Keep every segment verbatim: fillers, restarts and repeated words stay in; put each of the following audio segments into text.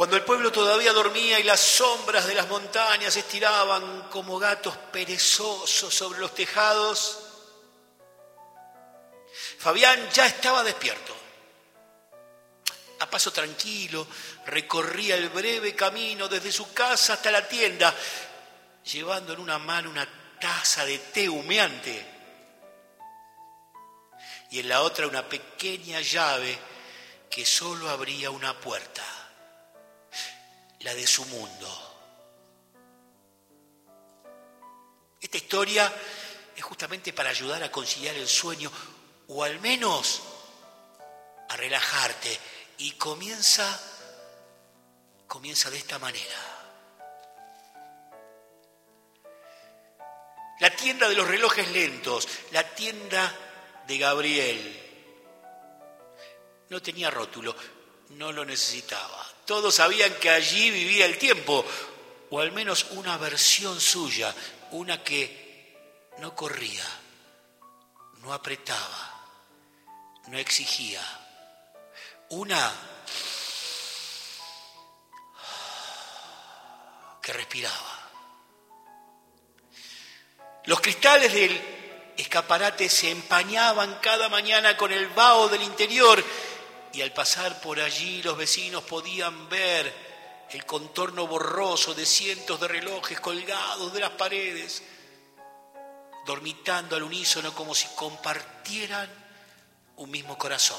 Cuando el pueblo todavía dormía y las sombras de las montañas se estiraban como gatos perezosos sobre los tejados, Fabián ya estaba despierto. A paso tranquilo recorría el breve camino desde su casa hasta la tienda, llevando en una mano una taza de té humeante y en la otra una pequeña llave que solo abría una puerta, la de su mundo. Esta historia es justamente para ayudar a conciliar el sueño, o al menos a relajarte, y comienza, comienza de esta manera. La tienda de los relojes lentos, la tienda de Gabriel. No tenía rótulo, no lo necesitaba. Todos sabían que allí vivía el tiempo, o al menos una versión suya, una que no corría, no apretaba, no exigía. Una que respiraba. Los cristales del escaparate se empañaban cada mañana con el vaho del interior y al pasar por allí los vecinos podían ver el contorno borroso de cientos de relojes colgados de las paredes, dormitando al unísono como si compartieran un mismo corazón.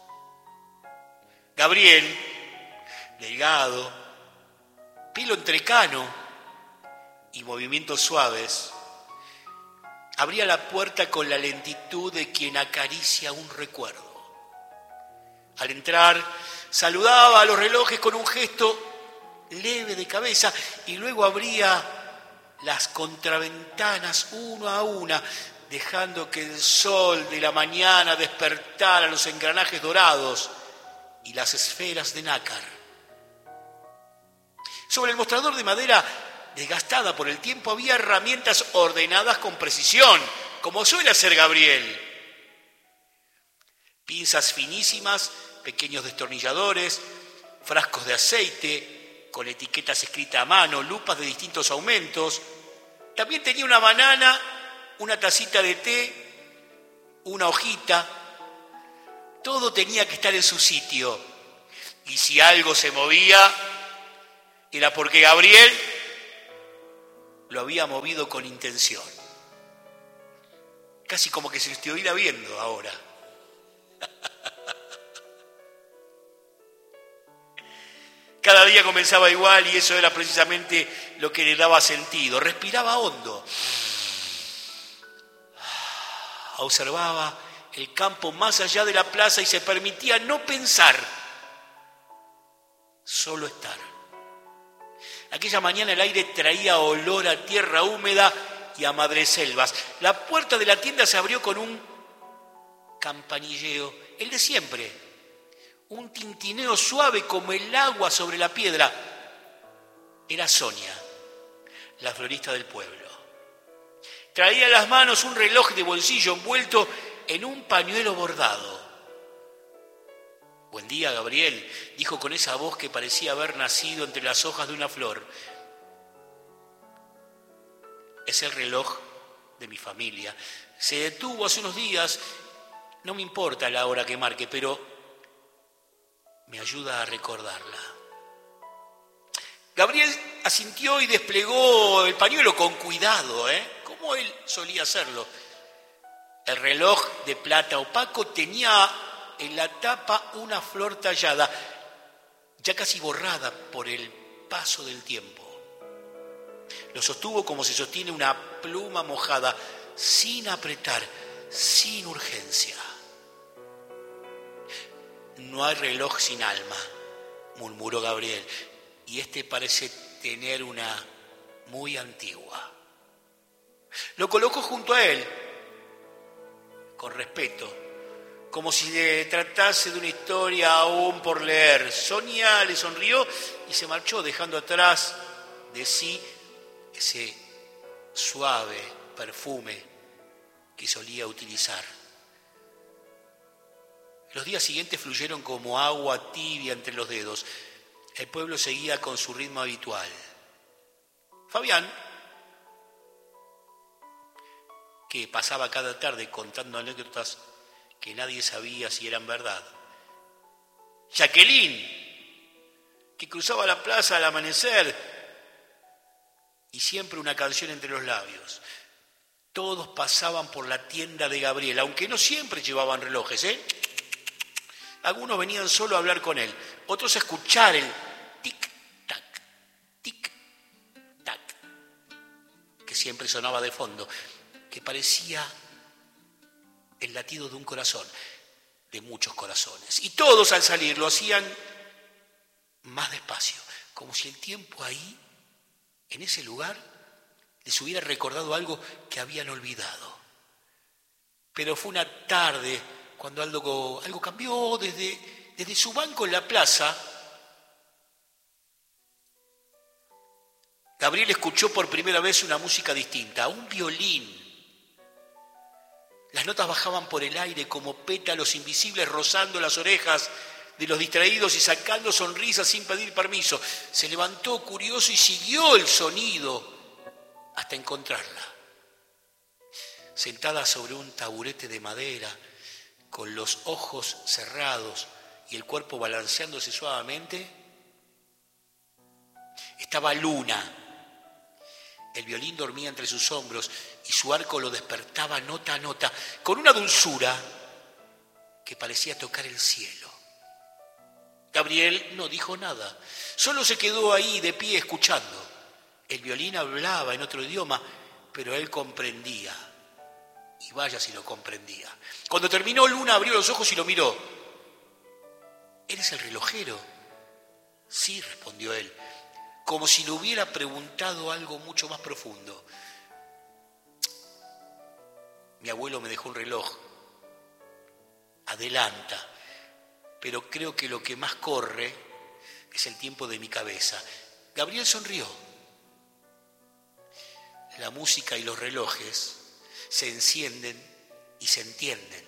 Gabriel, delgado, pelo entrecano y movimientos suaves, abría la puerta con la lentitud de quien acaricia un recuerdo. Al entrar, saludaba a los relojes con un gesto leve de cabeza y luego abría las contraventanas uno a una, dejando que el sol de la mañana despertara los engranajes dorados y las esferas de nácar. Sobre el mostrador de madera desgastada por el tiempo había herramientas ordenadas con precisión, como suele hacer Gabriel. Pinzas finísimas, pequeños destornilladores, frascos de aceite con etiquetas escritas a mano, lupas de distintos aumentos. También tenía una banana, una tacita de té, una hojita. Todo tenía que estar en su sitio. Y si algo se movía, era porque Gabriel lo había movido con intención. Casi como que se lo estuviera viendo ahora. Cada día comenzaba igual y eso era precisamente lo que le daba sentido. Respiraba hondo. Observaba el campo más allá de la plaza y se permitía no pensar, solo estar. Aquella mañana el aire traía olor a tierra húmeda y a madreselvas. La puerta de la tienda se abrió con un campanilleo, el de siempre, un tintineo suave como el agua sobre la piedra. Era Sonia, la florista del pueblo. Traía en las manos un reloj de bolsillo envuelto en un pañuelo bordado. «Buen día, Gabriel», dijo con esa voz que parecía haber nacido entre las hojas de una flor. «Es el reloj de mi familia. Se detuvo hace unos días. No me importa la hora que marque, pero me ayuda a recordarla». Gabriel asintió y desplegó el pañuelo con cuidado, ¿eh? como él solía hacerlo. El reloj de plata opaco tenía en la tapa una flor tallada, ya casi borrada por el paso del tiempo. Lo sostuvo como se sostiene una pluma mojada, sin apretar, sin urgencia. «No hay reloj sin alma», murmuró Gabriel, «y este parece tener una muy antigua». Lo colocó junto a él, con respeto, como si le tratase de una historia aún por leer. Sonia le sonrió y se marchó, dejando atrás de sí ese suave perfume que solía utilizar. Los días siguientes fluyeron como agua tibia entre los dedos. El pueblo seguía con su ritmo habitual. Fabián, que pasaba cada tarde contando anécdotas que nadie sabía si eran verdad. Jacqueline, que cruzaba la plaza al amanecer y siempre una canción entre los labios. Todos pasaban por la tienda de Gabriel, aunque no siempre llevaban relojes, ¿eh? Algunos venían solo a hablar con él, otros a escuchar el tic-tac, tic-tac, que siempre sonaba de fondo, que parecía el latido de un corazón, de muchos corazones. Y todos al salir lo hacían más despacio, como si el tiempo ahí, en ese lugar, les hubiera recordado algo que habían olvidado. Pero fue una tarde cuando algo, algo cambió. Desde, desde su banco en la plaza, Gabriel escuchó por primera vez una música distinta, un violín. Las notas bajaban por el aire como pétalos invisibles rozando las orejas de los distraídos y sacando sonrisas sin pedir permiso. Se levantó curioso y siguió el sonido hasta encontrarla. Sentada sobre un taburete de madera, con los ojos cerrados y el cuerpo balanceándose suavemente, estaba Luna. El violín dormía entre sus hombros y su arco lo despertaba nota a nota, con una dulzura que parecía tocar el cielo. Gabriel no dijo nada, solo se quedó ahí de pie escuchando. El violín hablaba en otro idioma, pero él comprendía. Y vaya si lo comprendía. Cuando terminó, Luna abrió los ojos y lo miró. ¿Eres el relojero? Sí, respondió él, como si le hubiera preguntado algo mucho más profundo. Mi abuelo me dejó un reloj. Adelanta, pero creo que lo que más corre es el tiempo de mi cabeza. Gabriel sonrió. La música y los relojes se encienden y se entienden.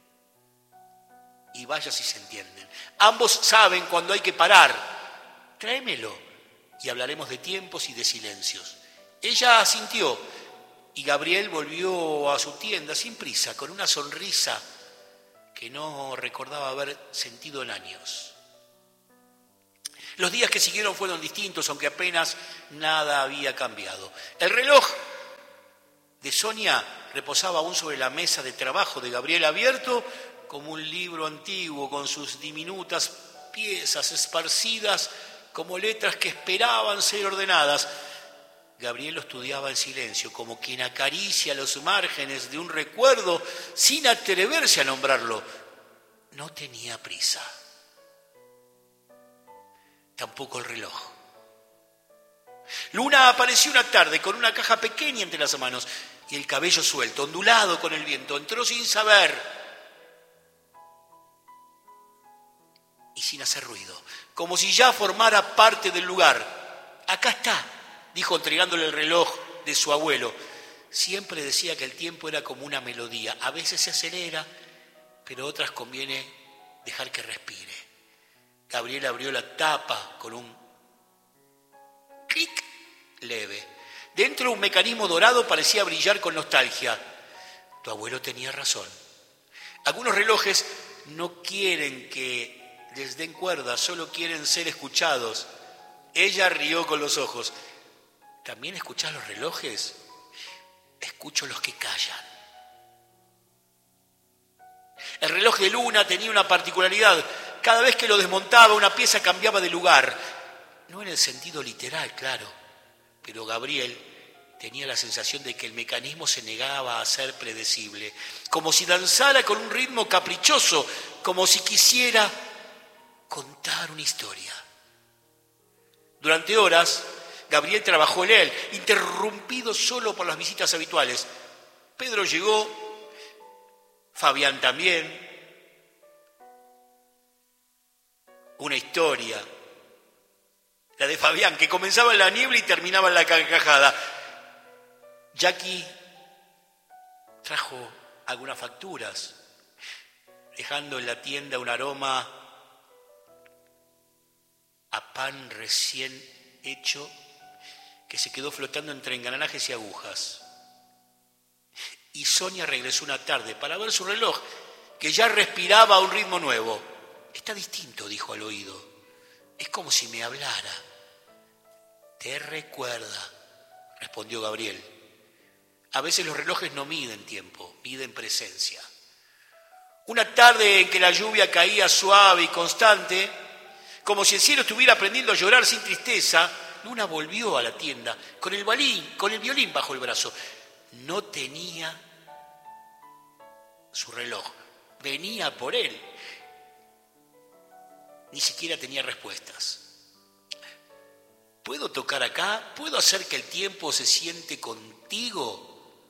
Y vaya si se entienden. Ambos saben cuando hay que parar. Tráemelo y hablaremos de tiempos y de silencios. Ella asintió y Gabriel volvió a su tienda sin prisa, con una sonrisa que no recordaba haber sentido en años. Los días que siguieron fueron distintos, aunque apenas nada había cambiado. El reloj de Sonia reposaba aún sobre la mesa de trabajo de Gabriel, abierto como un libro antiguo, con sus diminutas piezas esparcidas como letras que esperaban ser ordenadas. Gabriel lo estudiaba en silencio, como quien acaricia los márgenes de un recuerdo sin atreverse a nombrarlo. No tenía prisa. Tampoco el reloj. Luna apareció una tarde con una caja pequeña entre las manos y el cabello suelto, ondulado con el viento. Entró sin saber y sin hacer ruido, como si ya formara parte del lugar. Acá está, dijo entregándole el reloj de su abuelo. Siempre decía que el tiempo era como una melodía. A veces se acelera, pero otras conviene dejar que respire. Gabriel abrió la tapa con un clic leve. Dentro un mecanismo dorado parecía brillar con nostalgia. Tu abuelo tenía razón. Algunos relojes no quieren que les den cuerda, solo quieren ser escuchados. Ella rió con los ojos. ¿También escuchás los relojes? Escucho los que callan. El reloj de Luna tenía una particularidad. Cada vez que lo desmontaba, una pieza cambiaba de lugar. No en el sentido literal, claro, pero Gabriel tenía la sensación de que el mecanismo se negaba a ser predecible, como si danzara con un ritmo caprichoso, como si quisiera contar una historia. Durante horas, Gabriel trabajó en él, interrumpido solo por las visitas habituales. Pedro llegó, Fabián también. Una historia, la de Fabián, que comenzaba en la niebla y terminaba en la carcajada. Jackie trajo algunas facturas, dejando en la tienda un aroma a pan recién hecho que se quedó flotando entre engranajes y agujas. Y Sonia regresó una tarde para ver su reloj, que ya respiraba a un ritmo nuevo. Está distinto, dijo al oído. Es como si me hablara. Te recuerda, respondió Gabriel. A veces los relojes no miden tiempo, miden presencia. Una tarde en que la lluvia caía suave y constante, como si el cielo estuviera aprendiendo a llorar sin tristeza, Luna volvió a la tienda con el violín, con el violín bajo el brazo. No tenía su reloj, venía por él. Ni siquiera tenía respuestas. ¿Puedo tocar acá? ¿Puedo hacer que el tiempo se siente contigo?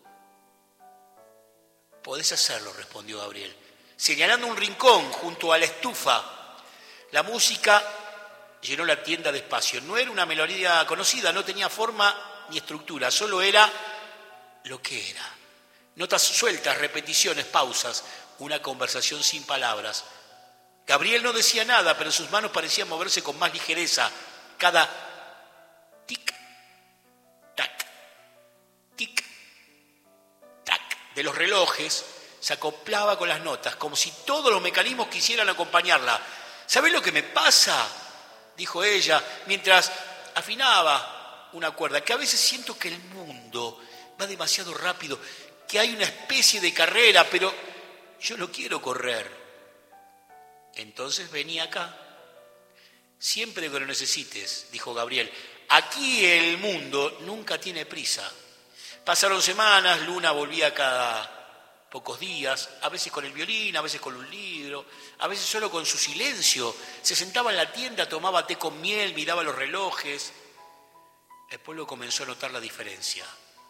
Podés hacerlo, respondió Gabriel, señalando un rincón junto a la estufa. La música llenó la tienda de espacio. No era una melodía conocida, no tenía forma ni estructura, solo era lo que era. Notas sueltas, repeticiones, pausas, una conversación sin palabras. Gabriel no decía nada, pero sus manos parecían moverse con más ligereza. Cada tic, tac, tic, tac de los relojes se acoplaba con las notas, como si todos los mecanismos quisieran acompañarla. ¿Sabés lo que me pasa?, dijo ella, mientras afinaba una cuerda, que a veces siento que el mundo va demasiado rápido, que hay una especie de carrera, pero yo no quiero correr. Entonces vení acá. Siempre que lo necesites, dijo Gabriel. Aquí el mundo nunca tiene prisa. Pasaron semanas, Luna volvía cada pocos días, a veces con el violín, a veces con un libro, a veces solo con su silencio. Se sentaba en la tienda, tomaba té con miel, miraba los relojes. El pueblo comenzó a notar la diferencia.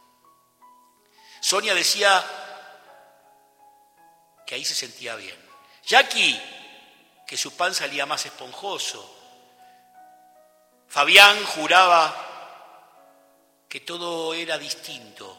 Sonia decía que ahí se sentía bien. Jackie, que su pan salía más esponjoso. Fabián juraba que todo era distinto.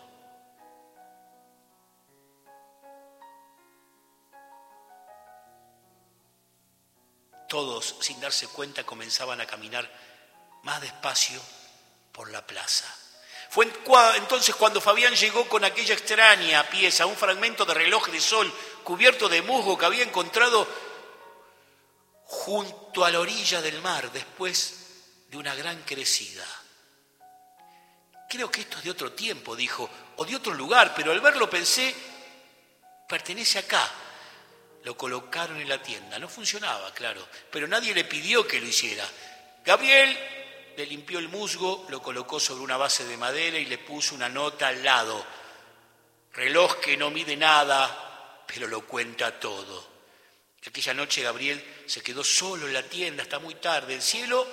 Todos, sin darse cuenta, comenzaban a caminar más despacio por la plaza. Fue entonces cuando Fabián llegó con aquella extraña pieza, un fragmento de reloj de sol cubierto de musgo que había encontrado junto a la orilla del mar después de una gran crecida. Creo que esto es de otro tiempo, dijo, o de otro lugar, pero al verlo pensé, pertenece acá. Lo colocaron en la tienda. No funcionaba, claro, pero nadie le pidió que lo hiciera. Gabriel le limpió el musgo, lo colocó sobre una base de madera y le puso una nota al lado. Reloj que no mide nada, pero lo cuenta todo. Aquella noche Gabriel se quedó solo en la tienda hasta muy tarde. El cielo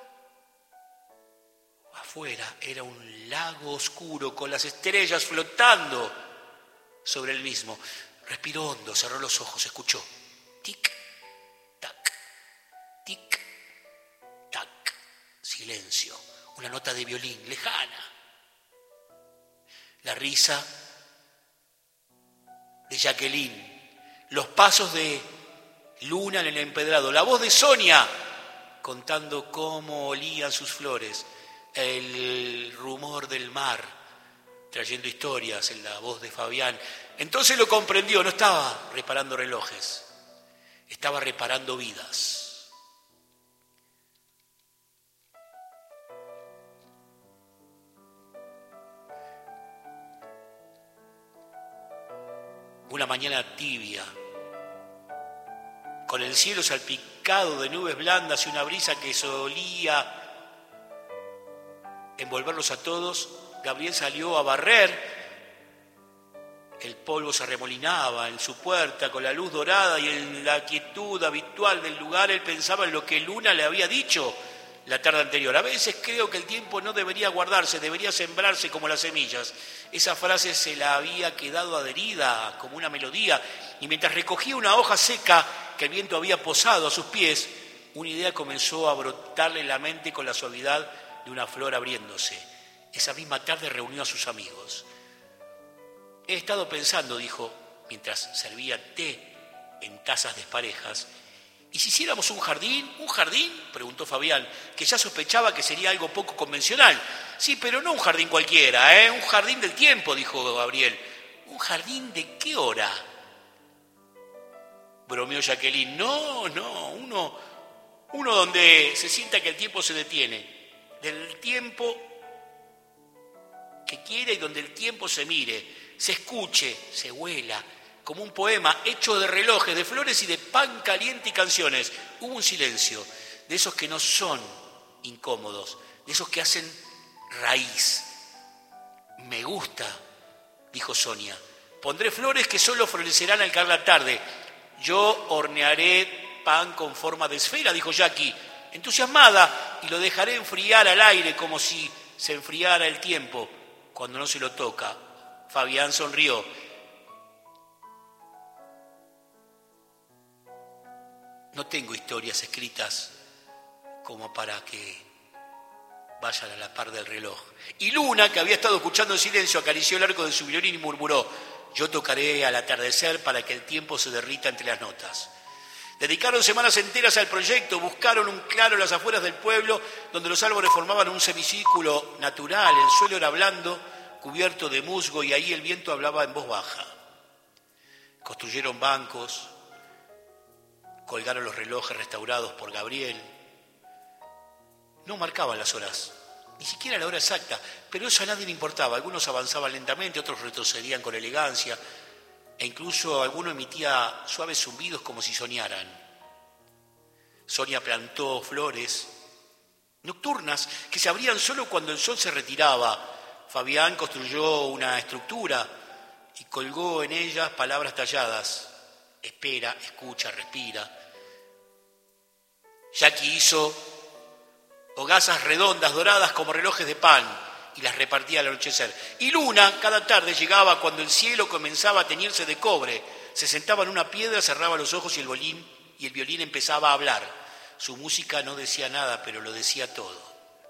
afuera era un lago oscuro con las estrellas flotando sobre el mismo. Respiró hondo, cerró los ojos, escuchó. Tic, tac, tic, tac. Silencio. Una nota de violín, lejana. La risa de Jacqueline. Los pasos de Luna en el empedrado. La voz de Sonia contando cómo olían sus flores. El rumor del mar trayendo historias en la voz de Fabián. Entonces lo comprendió, no estaba reparando relojes, estaba reparando vidas. Una mañana tibia, con el cielo salpicado de nubes blandas y una brisa que solía envolverlos a todos, Gabriel salió a barrer. El polvo se arremolinaba en su puerta con la luz dorada y en la quietud habitual del lugar él pensaba en lo que Luna le había dicho la tarde anterior. A veces creo que el tiempo no debería guardarse, debería sembrarse como las semillas. Esa frase se la había quedado adherida como una melodía y mientras recogía una hoja seca que el viento había posado a sus pies, una idea comenzó a brotarle en la mente con la suavidad de una flor abriéndose. Esa misma tarde reunió a sus amigos. He estado pensando, dijo, mientras servía té en tazas desparejas, ¿y si hiciéramos un jardín? ¿Un jardín?, preguntó Fabián, que ya sospechaba que sería algo poco convencional. Sí, pero no un jardín cualquiera, ¿eh? Un jardín del tiempo, dijo Gabriel. ¿Un jardín de qué hora?, bromeó Jacqueline. No, no, uno, uno donde se sienta que el tiempo se detiene. Del tiempo que quiera y donde el tiempo se mire, se escuche, se huela, como un poema hecho de relojes, de flores y de pan caliente y canciones. Hubo un silencio, de esos que no son incómodos, de esos que hacen raíz. Me gusta, dijo Sonia. Pondré flores que solo florecerán al caer la tarde. Yo hornearé pan con forma de esfera, dijo Jackie, entusiasmada, y lo dejaré enfriar al aire como si se enfriara el tiempo cuando no se lo toca. Fabián sonrió. No tengo historias escritas como para que vayan a la par del reloj. Y Luna, que había estado escuchando en silencio, acarició el arco de su violín y murmuró: yo tocaré al atardecer para que el tiempo se derrita entre las notas. Dedicaron semanas enteras al proyecto, buscaron un claro en las afueras del pueblo, donde los árboles formaban un semicírculo natural, el suelo era blando, cubierto de musgo, y ahí el viento hablaba en voz baja. Construyeron bancos, colgaron los relojes restaurados por Gabriel. No marcaban las horas, ni siquiera la hora exacta, pero eso a nadie le importaba. Algunos avanzaban lentamente, otros retrocedían con elegancia, e incluso alguno emitía suaves zumbidos como si soñaran. Sonia plantó flores nocturnas que se abrían solo cuando el sol se retiraba. Fabián construyó una estructura y colgó en ellas palabras talladas: espera, escucha, respira. Jackie hizo hogazas redondas, doradas como relojes de pan, y las repartía al anochecer. Y Luna cada tarde llegaba cuando el cielo comenzaba a teñirse de cobre. Se sentaba en una piedra, cerraba los ojos y el violín, y el violín empezaba a hablar. Su música no decía nada, pero lo decía todo.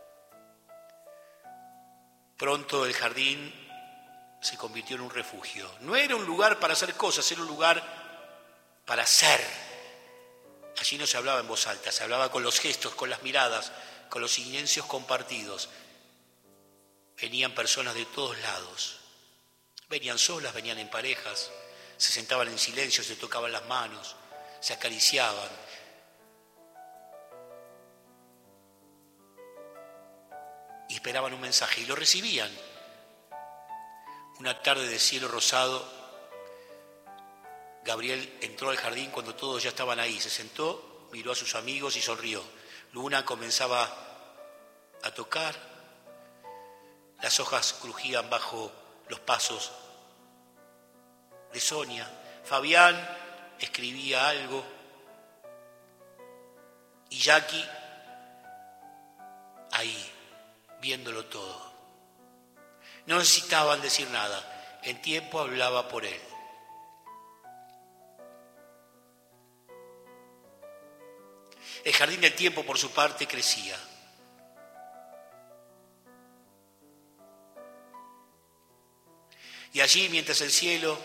Pronto el jardín se convirtió en un refugio. No era un lugar para hacer cosas, era un lugar para ser. Allí no se hablaba en voz alta, se hablaba con los gestos, con las miradas, con los silencios compartidos. Venían personas de todos lados. Venían solas, venían en parejas, se sentaban en silencio, se tocaban las manos, se acariciaban. Y esperaban un mensaje, y lo recibían. Una tarde de cielo rosado, Gabriel entró al jardín cuando todos ya estaban ahí. Se sentó, miró a sus amigos y sonrió. Luna comenzaba a tocar. Las hojas crujían bajo los pasos de Sonia. Fabián escribía algo. Y Jackie ahí, viéndolo todo. No necesitaban decir nada. El tiempo hablaba por él. El jardín del tiempo, por su parte, crecía. Y allí, mientras el cielo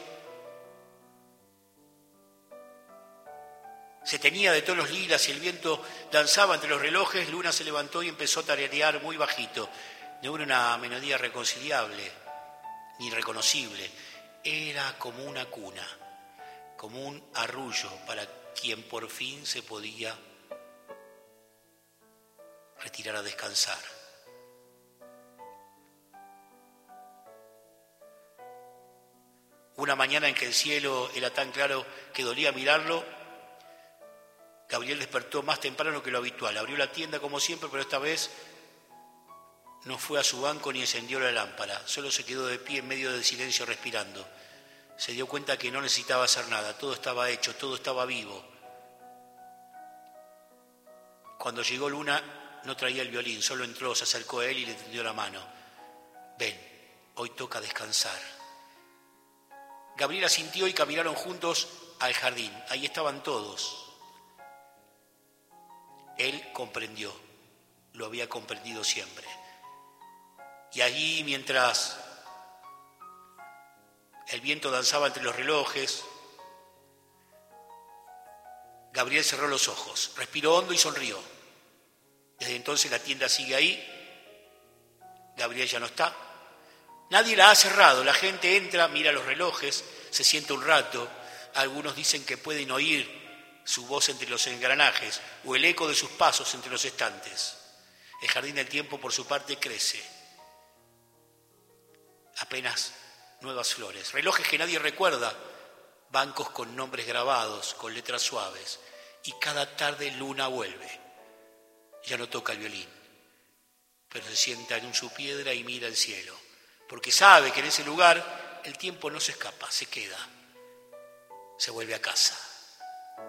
se teñía de tonos lilas y el viento danzaba entre los relojes, Luna se levantó y empezó a tararear muy bajito. No era una melodía reconciliable ni reconocible. Era como una cuna, como un arrullo para quien por fin se podía retirar a descansar. Una mañana en que el cielo era tan claro que dolía mirarlo, Gabriel despertó más temprano que lo habitual. Abrió la tienda como siempre, pero esta vez no fue a su banco ni encendió la lámpara. Solo se quedó de pie en medio del silencio respirando. Se dio cuenta que no necesitaba hacer nada. Todo estaba hecho, todo estaba vivo. Cuando llegó Luna, no traía el violín. Solo entró, se acercó a él y le tendió la mano. Ven, hoy toca descansar. Gabriel asintió y caminaron juntos al jardín. Ahí estaban todos. Él comprendió, lo había comprendido siempre. Y allí, mientras el viento danzaba entre los relojes, Gabriel cerró los ojos, respiró hondo y sonrió. Desde entonces la tienda sigue ahí. Gabriel ya no está. Nadie la ha cerrado. La gente entra, mira los relojes, se sienta un rato. Algunos dicen que pueden oír su voz entre los engranajes o el eco de sus pasos entre los estantes. El jardín del tiempo, por su parte, crece. Apenas nuevas flores, relojes que nadie recuerda, bancos con nombres grabados, con letras suaves. Y cada tarde Luna vuelve. Ya no toca el violín, pero se sienta en su piedra y mira el cielo, porque sabe que en ese lugar el tiempo no se escapa, se queda, se vuelve a casa.